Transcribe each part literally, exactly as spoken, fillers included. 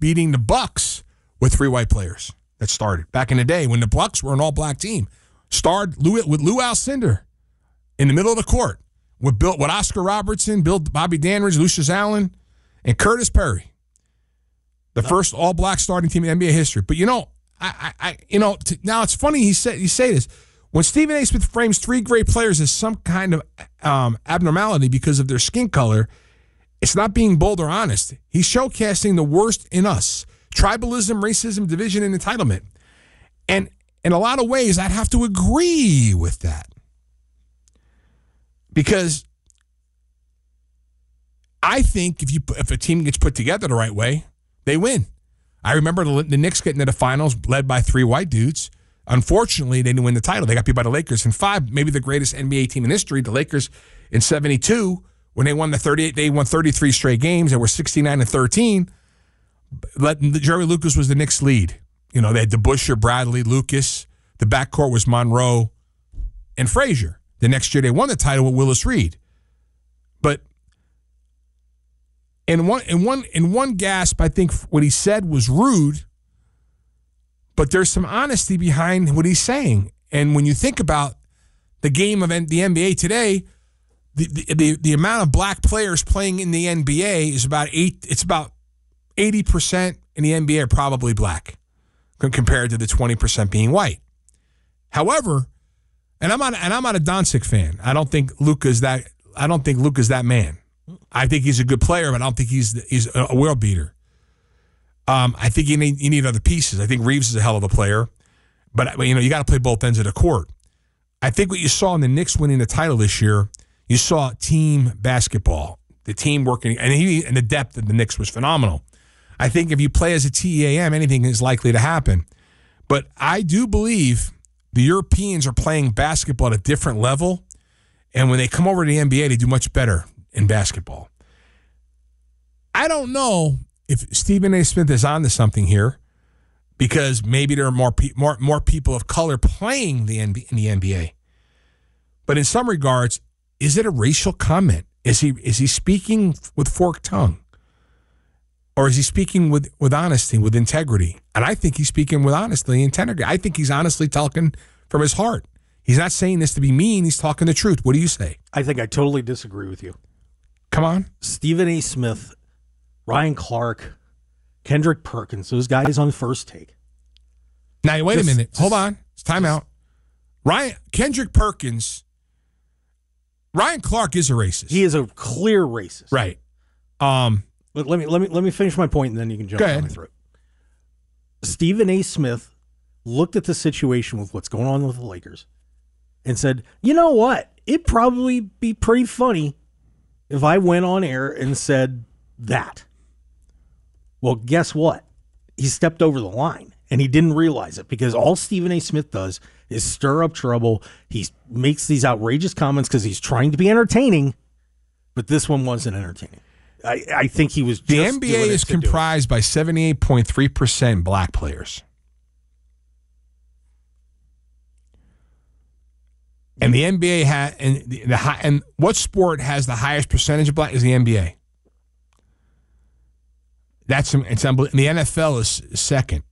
beating the Bucks with three white players that started. Back in the day when the Bucks were an all-black team. Starred Lou, with Lou Alcindor in the middle of the court with Bill, with Oscar Robertson, Bill, Bobby Danridge, Lucius Allen, and Curtis Perry. The no. first all-black starting team in N B A history. But, you know, I, I, you know, t- now it's funny he said you say this. When Stephen A. Smith frames three great players as some kind of um, abnormality because of their skin color, it's not being bold or honest. He's showcasing the worst in us. Tribalism, racism, division, and entitlement. And in a lot of ways, I'd have to agree with that. Because I think if you if a team gets put together the right way, they win. I remember the, the Knicks getting to the finals led by three white dudes. Unfortunately, they didn't win the title. They got beat by the Lakers in five, maybe the greatest N B A team in history. The Lakers in seventy-two, when they won the thirty-eight, they won thirty-three straight games. They were sixty-nine and thirteen. Let, Jerry Lucas was the Knicks' lead. You know, they had DeBusschere, Bradley, Lucas. The backcourt was Monroe and Frazier. The next year, they won the title with Willis Reed. But in one in one in one gasp, I think what he said was rude. But there's some honesty behind what he's saying. And when you think about the game of the N B A today, the the, the, the amount of black players playing in the N B A is about eight. It's about eighty percent in the N B A are probably black compared to the twenty percent being white. However, and I'm not and I'm not a Doncic fan. I don't think Luka's that. I don't think Luka's that man. I think he's a good player, but I don't think he's he's a world beater. Um, I think you need you need other pieces. I think Reeves is a hell of a player, but you know you got to play both ends of the court. I think what you saw in the Knicks winning the title this year, you saw team basketball, the team working, and he and the depth of the Knicks was phenomenal. I think if you play as a T E A M, anything is likely to happen. But I do believe the Europeans are playing basketball at a different level, and when they come over to the N B A, they do much better in basketball. I don't know if Stephen A. Smith is onto something here, because maybe there are more pe- more more people of color playing the N B A, in the N B A. But in some regards, is it a racial comment? Is he is he speaking with forked tongue? Or is he speaking with, with honesty, with integrity? And I think he's speaking with honesty and integrity. I think he's honestly talking from his heart. He's not saying this to be mean. He's talking the truth. What do you say? I think I totally disagree with you. Come on. Stephen A. Smith, Ryan Clark, Kendrick Perkins, those guys on First Take. Now, wait just, a minute. just, Hold on. It's time out. Ryan Kendrick Perkins, Ryan Clark is a racist. He is a clear racist. Right. Um... Let, let me let me let me finish my point, and then you can jump down my throat. Stephen A. Smith looked at the situation with what's going on with the Lakers and said, "You know what? It'd probably be pretty funny if I went on air and said that." Well, guess what? He stepped over the line, and he didn't realize it, because all Stephen A. Smith does is stir up trouble. He makes these outrageous comments because he's trying to be entertaining, but this one wasn't entertaining. I, I think he was just The N B A doing is it to comprised by seventy-eight point three percent black players. And the N B A has, and the, the high, and what sport has the highest percentage of black is the N B A. That's it's unbelievable. The N F L is second.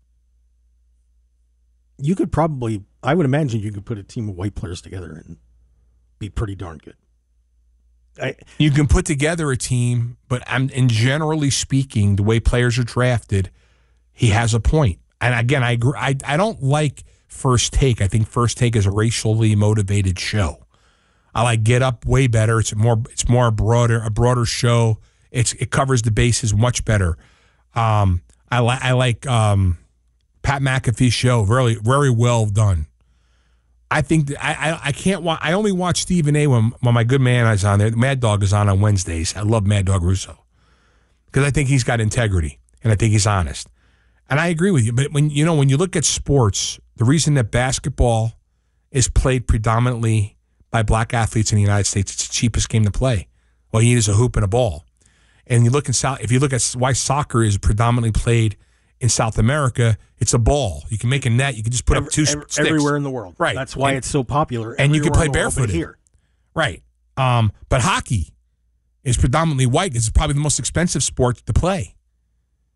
You could probably, I would imagine you could put a team of white players together and be pretty darn good. I, you can put together a team, but I'm, and generally speaking, the way players are drafted, he has a point. And again, I agree, I I don't like First Take. I think First Take is a racially motivated show. I like Get Up way better. It's more it's more broader a broader show. It's it covers the bases much better. Um, I like I like um, Pat McAfee's show. Very very well done. I think that I, I I can't watch. I only watch Stephen A. when when my good man is on there. Mad Dog is on on Wednesdays. I love Mad Dog Russo because I think he's got integrity and I think he's honest. And I agree with you. But when you know when you look at sports, the reason that basketball is played predominantly by black athletes in the United States, it's the cheapest game to play. All you need is a hoop and a ball. And you look in South. If you look at why soccer is predominantly played in South America, it's a ball. You can make a net. You can just put every, up two every, sticks. Everywhere in the world. Right. That's why and, it's so popular. And you can play barefooted here. Right. Um, but hockey is predominantly white. It's probably the most expensive sport to play.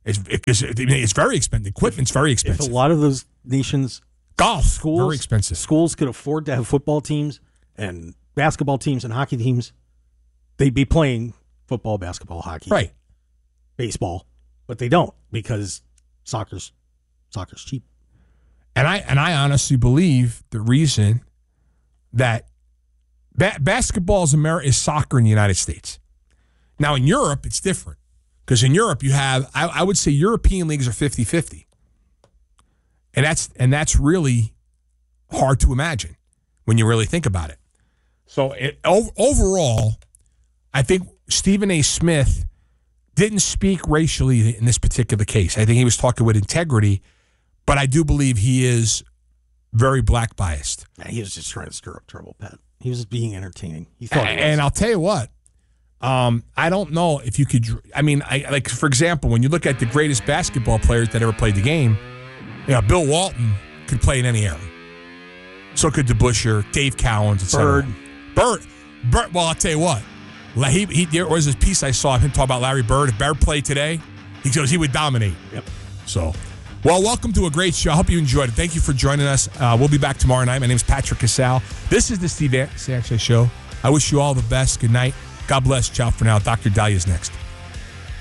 It's, it's, it's very expensive. Equipment's very expensive. If a lot of those nations, golf, schools, very expensive. Schools could afford to have football teams and basketball teams and hockey teams, they'd be playing football, basketball, hockey, right, baseball, but they don't because soccer's soccer's cheap. And I and I honestly believe the reason that ba- basketball is America is soccer in the United States. Now in Europe, it's different because in Europe you have I, I would say European leagues are fifty-fifty. And that's and that's really hard to imagine when you really think about it. So it, overall, I think Stephen A. Smith didn't speak racially in this particular case. I think he was talking with integrity, but I do believe he is very black biased. Yeah, he was just trying to stir up trouble, Pat. He was being entertaining. He thought, and, he was. and I'll tell you what. Um, I don't know if you could. I mean, I, like for example, when you look at the greatest basketball players that ever played the game. Yeah, Bill Walton could play in any era. So could DeBusschere, Dave Cowens, et cetera. Bird. Bird. Bird. Well, I'll tell you what. He, he, there was this piece I saw of him talk about Larry Bird. If Bird played today, he goes, he would dominate. Yep. So, well, welcome to a great show. I hope you enjoyed it. Thank you for joining us. Uh, we'll be back tomorrow night. My name is Patrick Casale. This is the Steve Sanchez Show. I wish you all the best. Good night. God bless. Ciao for now. Doctor Dahlia is next.